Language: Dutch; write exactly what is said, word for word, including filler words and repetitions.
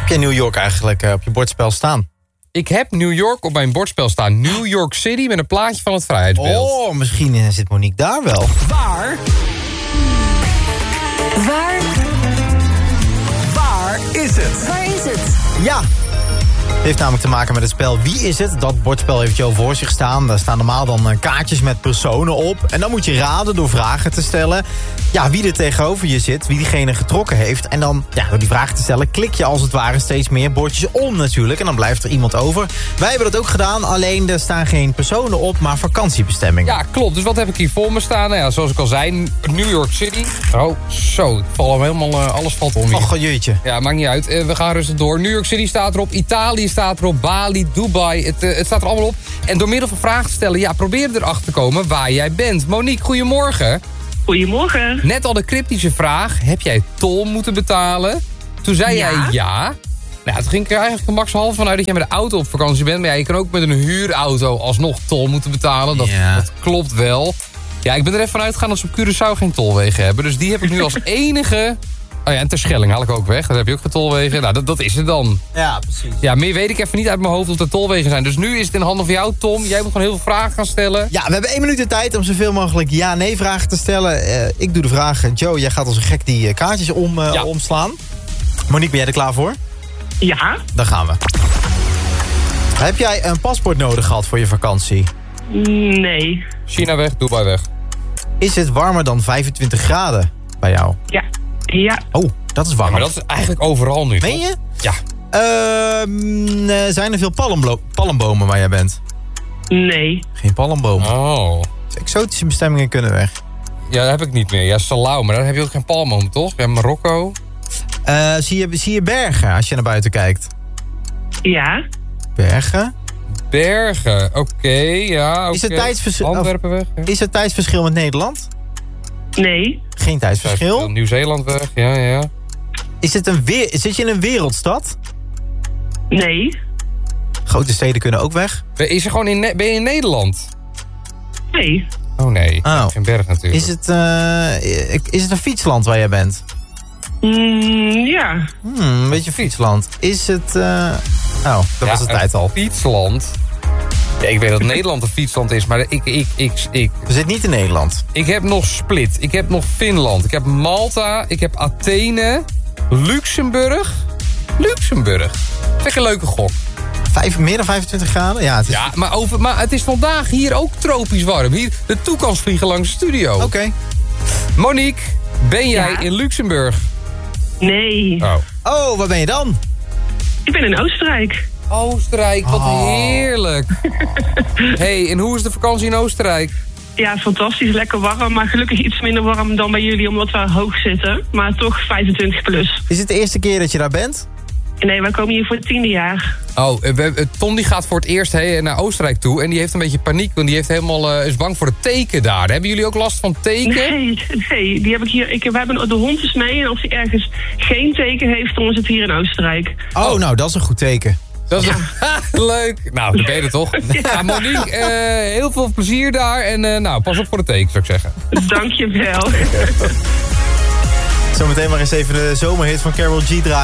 Heb jij New York eigenlijk uh, op je bordspel staan? Ik heb New York op mijn bordspel staan. New York City met een plaatje van het Vrijheidsbeeld. Oh, misschien zit Monique daar wel. Waar? Waar? Waar is het? Waar is het? Ja. Het heeft namelijk te maken met het spel Wie is het? Dat bordspel heeft Joe voor zich staan. Daar staan normaal dan kaartjes met personen op. En dan moet je raden door vragen te stellen. Ja, wie er tegenover je zit, wie diegene getrokken heeft. En dan, ja, door die vragen te stellen, klik je als het ware steeds meer bordjes om natuurlijk. En dan blijft er iemand over. Wij hebben dat ook gedaan, alleen er staan geen personen op, maar vakantiebestemmingen. Ja, klopt. Dus wat heb ik hier voor me staan? Nou ja, zoals ik al zei, New York City. Oh, zo. Ik val hem helemaal, uh, alles valt om hier. Och, jeetje. Ja, maakt niet uit. Uh, we gaan rustig door. New York City staat erop, Italië staat erop, Bali, Dubai. Het, uh, het staat er allemaal op. En door middel van vragen te stellen, ja, probeer erachter te komen waar jij bent. Monique, goedemorgen. Goedemorgen. Net al de cryptische vraag, heb jij tol moeten betalen? Toen zei Ja. jij ja. Nou, toen ging ik er eigenlijk max half vanuit dat jij met de auto op vakantie bent. Maar ja, je kan ook met een huurauto alsnog tol moeten betalen. Dat, Ja. dat klopt wel. Ja, ik ben er even vanuit gegaan dat ze op Curaçao geen tolwegen hebben. Dus die heb ik nu als enige... Oh ja, en Terschelling haal ik ook weg. Daar heb je ook geen tolwegen. Nou, dat, dat is het dan. Ja, precies. Ja, meer weet ik even niet uit mijn hoofd of er tolwegen zijn. Dus nu is het in handen van jou, Tom. Jij moet gewoon heel veel vragen gaan stellen. Ja, we hebben één minuut de tijd om zoveel mogelijk ja-nee vragen te stellen. Uh, ik doe de vragen. Joe, jij gaat als een gek die uh, kaartjes om, uh, Ja. omslaan. Monique, ben jij er klaar voor? Ja? Dan gaan we. Heb jij een paspoort nodig gehad voor je vakantie? Nee. China weg, Dubai weg. Is het warmer dan vijfentwintig graden bij jou? Ja. Ja. Oh, dat is warm. Maar dat is eigenlijk overal nu, toch? Meen je? Ja. Ehm, uh, zijn er veel palmblo- palmbomen waar jij bent? Nee. Geen palmbomen. Oh. Dus exotische bestemmingen kunnen weg. Ja, dat heb ik niet meer. Ja, Salau, maar daar heb je ook geen palmboom, toch? Ja, Marokko. Uh, zie, je, zie je bergen als je naar buiten kijkt? Ja. Bergen? Bergen, oké, ja. Okay. Is het tijdsverschil- Antwerpen weg. Ja. Is er tijdsverschil met Nederland? Nee. Geen tijdsverschil. Nieuw-Zeeland weg, ja, ja. Is het een weer, zit je in een wereldstad? Nee. Grote steden kunnen ook weg. Is er gewoon in, Ne- ben je in Nederland? Nee. Oh nee, Oh. geen berg natuurlijk. Is het, uh, is het een fietsland waar jij bent? Mm, ja. Hmm, een beetje fietsland. Is het... Uh... Oh, dat Ja, was de tijd al. Fietsland. Ja, ik weet dat Nederland een fietsland is, maar ik, ik, ik, ik, We zitten niet in Nederland. ik heb nog Split, ik heb nog Finland, ik heb Malta, ik heb Athene, Luxemburg. Luxemburg. Vind ik een leuke gok. Vijf, meer dan vijfentwintig graden? Ja, het is... Ja, maar, over, maar het is vandaag hier ook tropisch warm. Hier, de toekans vliegen langs de studio. Oké. Okay. Monique, ben jij Ja? in Luxemburg? Nee. Oh. Oh, waar ben je dan? Ik ben in Oostenrijk. Oostenrijk, wat Oh. heerlijk. Hey, en hoe is de vakantie in Oostenrijk? Ja, fantastisch. Lekker warm. Maar gelukkig iets minder warm dan bij jullie, omdat we hoog zitten. Maar toch vijfentwintig plus. Is het de eerste keer dat je daar bent? Nee, wij komen hier voor het tiende jaar. Oh, we, we- Tom die gaat voor het eerst hey, naar Oostenrijk toe. En die heeft een beetje paniek, want die heeft helemaal, uh, is bang voor de teken daar. Hebben jullie ook last van teken? Nee, nee. Die heb ik hier, ik, we hebben de hond is mee. En als hij ergens geen teken heeft, dan is het hier in Oostenrijk. Oh, oh. nou, dat is een goed teken. Dat is leuk. Nou, dat ben je er toch? Ja, Monique, uh, heel veel plezier daar. En uh, nou, pas op voor de teken, zou ik zeggen. Dank je wel. Zometeen maar eens even de zomerhit van Karol G draaien.